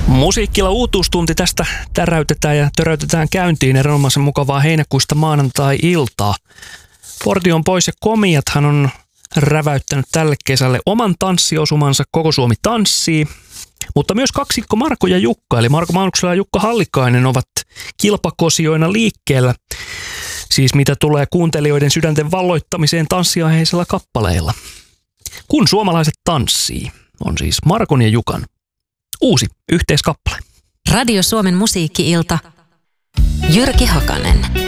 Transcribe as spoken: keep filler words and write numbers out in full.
Musiikkilla uutuustunti tästä täräytetään ja töröytetään käyntiin erinomaisen mukavaa heinäkuista maanantai-iltaa. Portion pois ja Komiathan on räväyttänyt tälle kesälle oman tanssiosumansa Koko Suomi tanssii, mutta myös kaksikko Marko ja Jukka, eli Marko Manuksela ja Jukka Hallikainen ovat kilpakosioina liikkeellä. Siis mitä tulee kuuntelijoiden sydänten valloittamiseen tanssiaiheisella kappaleilla. Kun suomalaiset tanssii, on siis Markon ja Jukan uusi yhteiskappale. Radio Suomen musiikki-ilta. Jyrki Hakanen.